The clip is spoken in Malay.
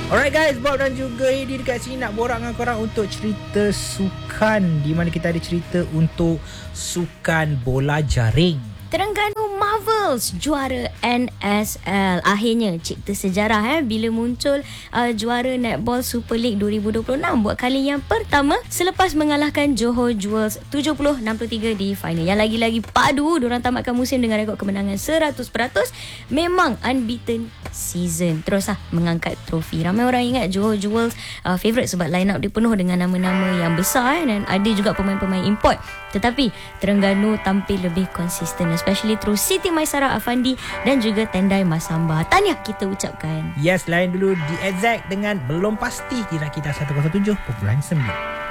Alright guys, Bob dan juga Eddie dekat sini nak borak dengan korang untuk cerita sukan, di mana kita ada cerita untuk sukan bola jaring. Terengganu Marvels juara NSL. Akhirnya cipta sejarah bila muncul juara Netball Super League 2026 buat kali yang pertama selepas mengalahkan Johor Jewels 70-63 di final. Yang lagi-lagi padu, diorang tamatkan musim dengan rekod kemenangan 100%. Memang unbeaten season. Terus mengangkat trofi. Ramai orang ingat Johor Jewels favourite sebab line up dia penuh dengan nama-nama yang besar dan ada juga pemain-pemain import. Tetapi Terengganu tampil lebih konsisten, especially through Siti Maisara Afandi dan juga Tendai Masamba. Tahniah kita ucapkan. Yes, lain dulu di Exact dengan Belum Pasti di Rakita 107.9.